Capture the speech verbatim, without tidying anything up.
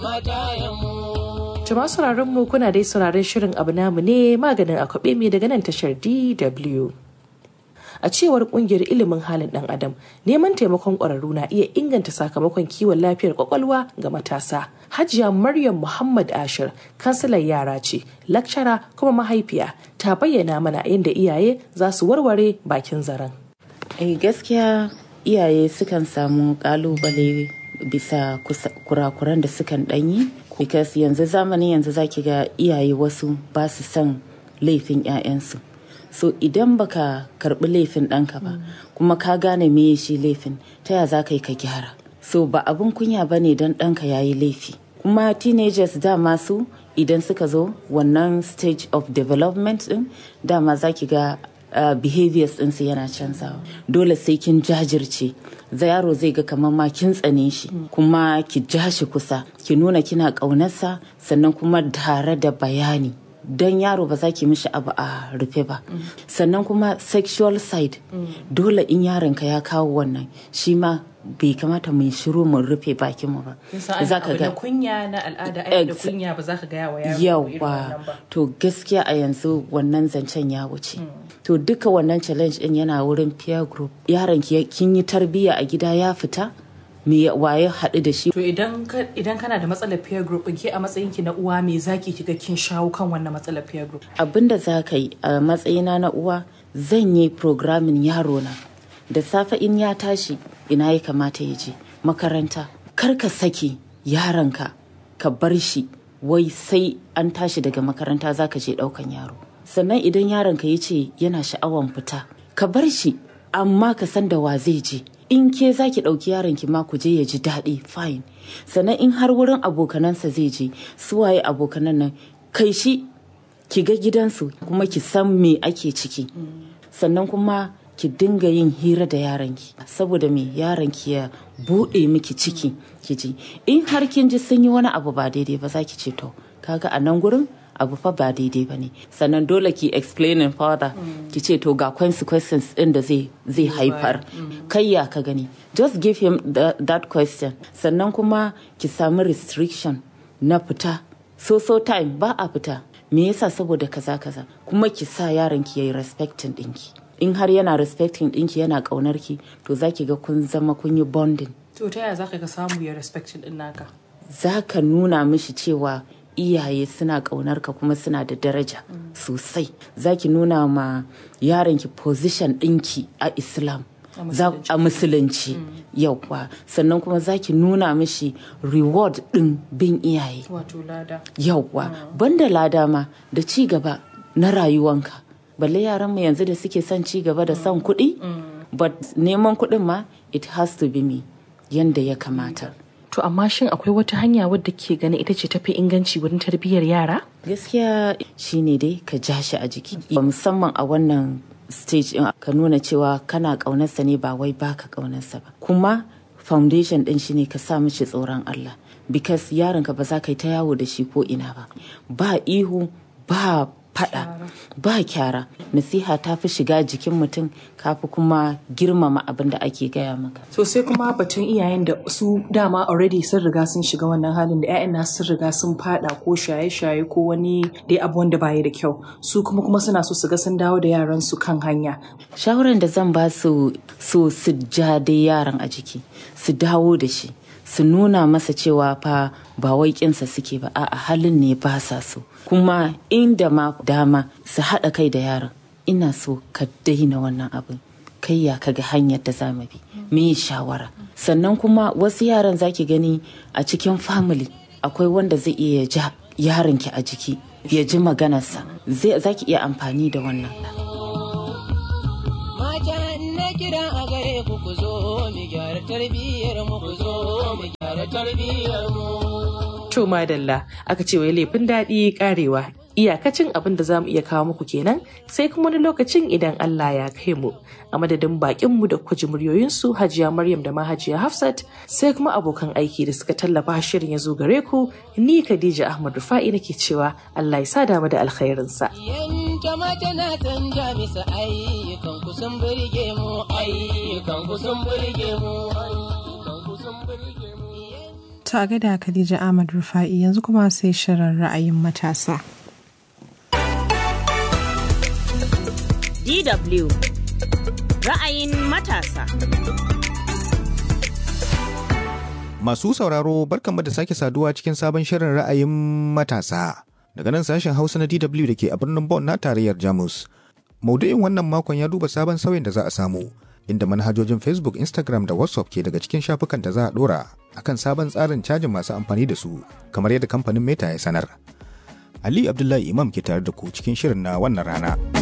Jama'a sauraron mu kuna dai sauraron shirin abu namu ne maganin akwabe mai daga nan tashar D W. A cewar kungiyar ilimin halin dan adam, neman taimakon ƙwararru na iya inganta sakamakon kiwon lafiyar kwakwalwa ga matasa. Hajiya Maryam Muhammad Ashir, kansilar yara ce, lakcara kuma mahaifiya, ta bayyana mana yadda iyaye za su warware bakin zaren. Eh gaskiya iyaye sukan samu kalubale bisa kurakuran da sukan danyi, because yanzu zamanin yanzu zaki ga iyaye wasu ba su son laifin 'ya'yansu. So idan baka karbi laifin ɗanka ba, kuma ka gane meye shi laifin, ta ya za ka yi ka gyara? So ba abin kunya ba ne don ɗanka ya yi laifi. Kuma teenagers dama su idan suka zo wannan stage of development ɗin, dama za ki ga uh, behaviors ɗinsu yana canzawa. Dole sai kin jajirce. Yaro zai ga kamar ma kin tsane shi, kuma ki ja shi kusa, ki nuna kina ƙaunarsa, sannan kuma tare da bayani. Don yaro ba za ki mishi abu a rufe ba. Mm. Sannan kuma sexual side, mm. dole in yaronka ya kawo wannan, shi ma bai kamata mai shiru mun rufe bakinmu ba. Za ka ga kunya na al'ada, ai da kunya ba za ka ga yawa yaro irin wannan ba. To gaskiya a yanzu wannan zancen ya wuce. Mm. To duka wannan challenge din yana wurin peer group. Yaron ki kin yi tarbiyya a gida ya fita, me waye haɗu da shi. To idan idan kana da matsalar peer group, ke a matsayin ki na uwa me zaki kiga kin shawo kan wannan matsalar peer group? Abinda za ka yi a matsayina na uwa, zan yi programming yaro na da safe in ya tashi ina ya kamata ya je makaranta. Kar ka saki yaronka ka bar shi wai sai an tashi daga makaranta za ka je ɗaukan yaro. Sannan idan yaronka ya ce yana sha'awan fita, ka bar shi, amma ka san da wa zai je. In ke za ki ɗauki yaron ki ma ku je ya ji daɗi, fine. Sannan in har wurin abokanansa zai je, su waye abokanan nan, kai shi ki ga gidansu kuma ki san me ake ciki. Sannan kuma ki dinga yin hira da yaron ki, saboda me yaron ki ya buɗe miki ciki ki ji. In har kin ji sun yi wani abu ba daidai ba, za ki ce to kaga a nan gurin abu fa ba daidai ba ne. Sannan dole ki explaining further, mm. ki ce to ga consequences ɗin da zai zai haifar. Mm. Kai ya ka gani, just give him the, that question. Sannan kuma ki samu restriction na fita. So so time ba a fita, me yasa? Saboda kaza kaza. Kuma ki sa yaron ki yayi respecting ɗinki. In har yana respecting ɗinki, yana ƙaunar ki, to za ki ga kun zama kun yi bonding. To ta yaya za ka ga samu ya respecting ɗin naka? Za ka nuna mishi cewa iyaye suna ƙaunar ka kuma suna da daraja mm. sosai. Za ki nuna ma yaronki position ɗinki a Islam, a musulunci. Mm. Yauwa. Sannan kuma za ki nuna mishi reward ɗin bin iyaye. Wato lada. Yauwa. Mm. Banda lada ma da ci gaba na rayuwanka. Balle yaran mu yanzu da suke son ci gaba da son kuɗi, mm. but neman kuɗin ma it has to be me yanda ya kamata. To amma shin akwai wata hanya wadda ke gani ita ce tafi inganci wurin tarbiyyar yara? Gaskiya shine dai ka ja shi a jiki. Musamman a wannan stage in ka nuna cewa kana ƙaunarsa ne ba wai baka ƙaunarsa ba. Kuma foundation din shine ka sa mishi tsoron Allah. Because yaronka ba za ka yi ta yawo da shi ko ina ba. Ba ihu, ba fada, ba kyara. Nasiha ta fi shiga jikin mutum, kafi kuma girmama abin da ake gaya maka. So sai kuma batun iyayen da su dama already sun riga sun shiga wannan halin da 'ya'yan nasu sun riga sun fada ko shaye-shaye ko wani dai abu wanda baya da kyau. Su kuma kuma suna so su ga sun dawo da yaran su kan hanya. Shawaran da zan ba su, so su ja dai yaran a jiki, su dawo da shi, su nuna masa cewa fa ba wai kinsa suke ba, a halin ne ba sa so. Kuma inda ma dama su haɗa kai da yaron, ina so ka daina wannan abin, kai ya kaga hanyar da zamu bi, me shawara. Sannan kuma wasu yaran zaki gani a cikin family akwai wanda zai iya ja yaron ki a jiki, ya ji maganarsa, zai zaki iya amfani da wannan. Kira a gare ku ku zo mu gyara tarbiyyar mu, ku zo mu gyara tarbiyyar mu. To madalla, aka ce wai laifin daɗi karewa. Iyakacin abin da zamu iya kawo muku kenan, sai kuma wani lokacin idan Allah ya kai mu. A madadin bakin mu da kuka ji muryoyin su Hajiya Maryam da ma Hajiya Hafsat, sai kuma abokan aiki da suka tallafa shirin ya zo gare ku, ni Khadija Ahmad Rufa'i nake cewa Allah ya sada mu da alkhairin sa. Yanka mata na canja bisa ayyukan ku sun burge mu, ayyukan ku sun burge mu, ayyukan ku sun burge mu. To a gaida Khadija Ahmad Rufa'i yanzu kuma sai shirin ra'ayin matasa. D W ra'ayin matasa. Masu sauraro barkanmu da sake saduwa cikin sabon shirin ra'ayin matasa. Daga nan sashen Hausa na D W da ke a birnin Bonn na tarayyar Jamus. Maudu'in wannan makon ya duba sabon sauyin da za a samu, inda manhajojin Facebook, Instagram da WhatsApp ke daga cikin shafukan da za a dora akan sabon tsarin cajin masu amfani da su, kamar yadda kamfanin Meta ya sanar. Ali Abdullahi Imam ke tare da ku cikin shirin na wannan rana.